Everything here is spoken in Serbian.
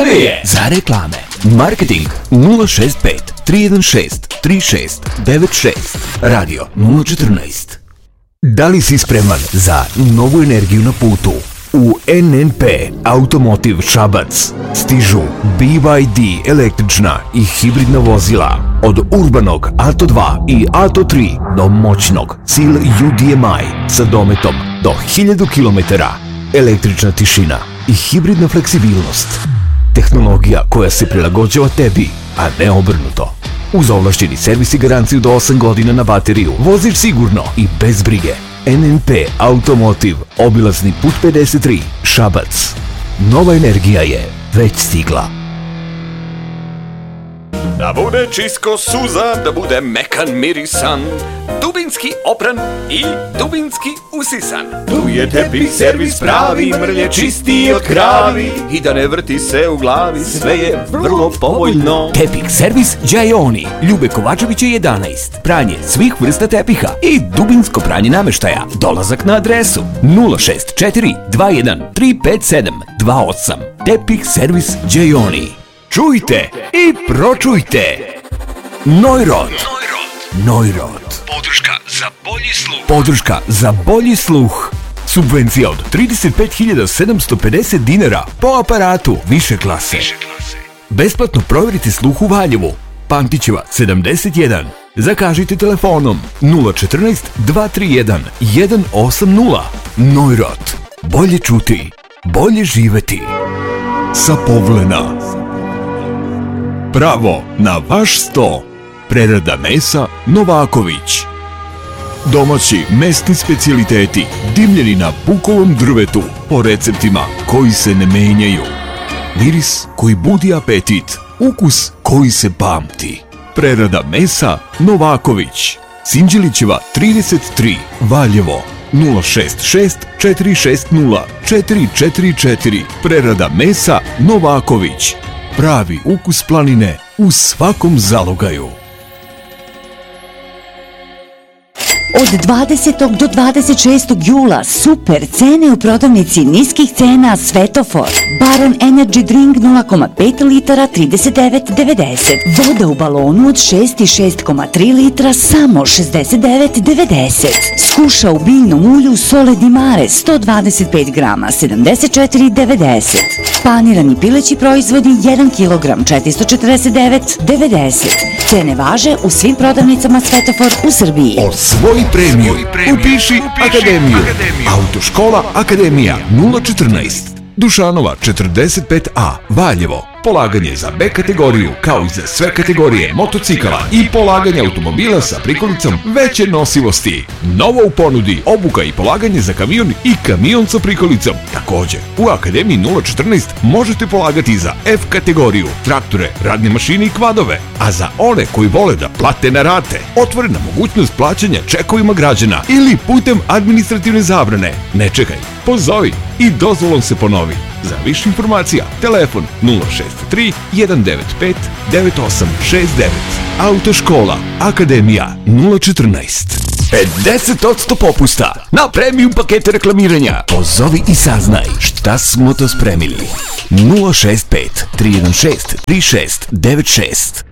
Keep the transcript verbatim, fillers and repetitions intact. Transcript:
Ovdje je za reklame. Marketing nula šest pet tri jedan šest tri šest devet šest. Radio nula četrnaest. Da li si spreman za novu energiju na putu? U N N P Automotive Šabac stižu B Y D električna i hibridna vozila od urbanog Ato dva i Ato tri do moćnog Seal U D M I sa dometom do hiljadu kilometara. Električna tišina i hibridna fleksibilnost. Tehnologija koja se prilagođava tebi, a ne obrnuto. Uz ovlašćeni servis i garanciju do osam godina na bateriju, voziš sigurno i bez brige. N N P Automotive, obilazni put pedeset tri, Šabac. Nova energija je već stigla. Da bude čisto suza, da bude mekan mirisan, dubinski opran i dubinski usisan. Tu je tepih servis pravi, mrlje čisti od kravi i da ne vrti se u glavi, sve je vrlo povoljno. Tepih servis Đajoni, Ljube Kovačevića jedanaest. Pranje svih vrsta tepiha i dubinsko pranje nameštaja. Dolazak na adresu nula šest četiri dva jedan tri pet sedam dva osam. Tepih servis Đajoni. Čujte i pročujte. Neurot. Neurot. Podrška za bolji sluh. Podrška za bolji sluh. Subvencija od trideset pet hiljada sedamsto pedeset dinara po aparatu više klase. Više klase. Besplatno provjerite sluh u Valjevu. Pantićeva sedamdeset jedan. Zakažite telefonom nula četrnaest dva tri jedan jedan osam nula. Neurot. Bolje čuti. Bolje živeti. Sa Povlena. Pravo na vaš sto. Prerada mesa Novaković. Domaći mesni specijaliteti dimljeni na bukovom drvetu po receptima koji se ne menjaju. Miris koji budi apetit, ukus koji se pamti. Prerada mesa Novaković. Sinđelićeva trideset tri, Valjevo. nula šest šest četiri šest nula četiri četiri četiri. Prerada mesa Novaković. Pravi ukus planine u svakom zalogaju. Od dvadesetog do dvadeset šestog jula super cene u prodavnici niskih cena Svetofor. Baron Energy Drink nula zarez pet litara trideset devet devedeset. Voda u balonu od šest i šest zarez tri litra samo šezdeset devet devedeset. Skuša u biljnom ulju Sole di Mare sto dvadeset pet grama sedamdeset četiri devedeset. Panirani pileći proizvodi jedan kilogram četiristo četrdeset devet devedeset. Cene važe u svim prodavnicama Svetofor u Srbiji. Osvoji premiju. Upiši Akademiju. Autoškola Akademija nula četrnaest. Dušanova četrdeset pet A, Valjevo. Polaganje za B kategoriju, kao i za sve kategorije motocikala i polaganje automobila sa prikolicom veće nosivosti. Novo u ponudi, obuka i polaganje za kamion i kamion sa prikolicom. Također, u Akademiji nula četrnaest možete polagati za F kategoriju, traktore, radne mašine i kvadove. A za one koji vole da plate na rate, otvorena mogućnost plaćanja čekovima građana ili putem administrativne zabrane. Ne čekaj, pozovi i dozvolom se ponovi. Za više informacija, telefon nula šest tri jedan devet pet devet osam šest devet. Autoškola Akademija nula četrnaest. pedeset posto popusta na premium pakete reklamiranja. Pozovi i saznaj šta smo to spremili. nula šest pet tri jedan šest tri šest devet šest.